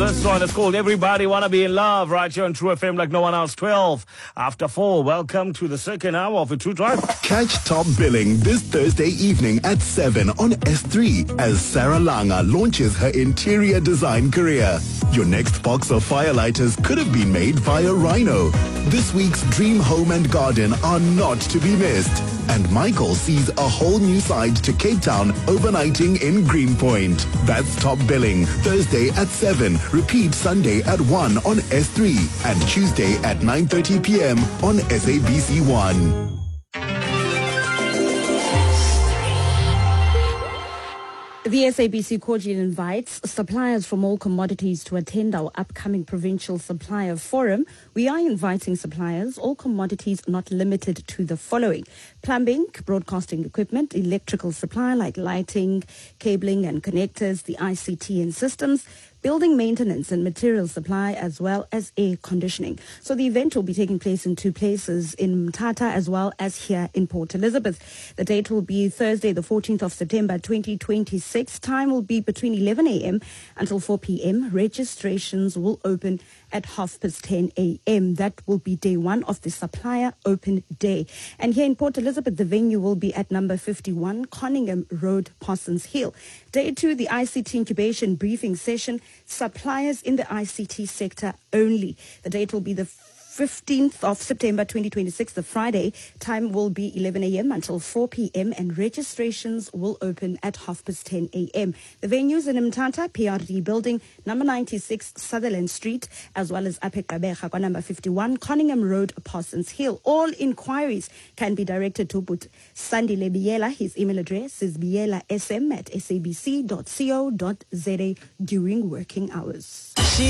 This one is called Everybody Wanna Be in Love, right here on True FM like no one else. 12 after 4. Welcome to the second hour of the True Drive. Catch Top Billing this Thursday evening at 7 on S3 as Sarah Langa launches her interior design career. Your next box of firelighters could have been made via Rhino. This week's Dream Home and Garden are not to be missed. And Michael sees a whole new side to Cape Town overnighting in Greenpoint. That's Top Billing, Thursday at 7. Repeat Sunday at 1 on S3 and Tuesday at 9:30 p.m. on SABC 1. The SABC cordially invites suppliers from all commodities to attend our upcoming Provincial Supplier Forum. We are inviting suppliers, all commodities not limited to the following: plumbing, broadcasting equipment, electrical supply like lighting, cabling and connectors, the ICT and systems, building maintenance and material supply, as well as air conditioning. So the event will be taking place in two places, in Mthatha as well as here in Port Elizabeth. The date will be Thursday, the 14th of September 2026. Time will be between 11 a.m. until 4 p.m. Registrations will open at 10:30 a.m. That will be day one of the Supplier Open Day. And here in Port Elizabeth, the venue will be at number 51 Conningham Road, Parsons Hill. Day two, the ICT incubation briefing session, suppliers in the ICT sector only. The date will be the 15th of September 2026, the Friday. Time will be 11 a.m. until 4 p.m. and registrations will open at 10:30 a.m. The venues in Mthatha, PRD Building, number 96 Sutherland Street, as well as Apekabecha, number 51 Conningham Road, Parsons Hill. All inquiries can be directed to Sandile Biela. His email address is bielasm@sabc.co.za during working hours.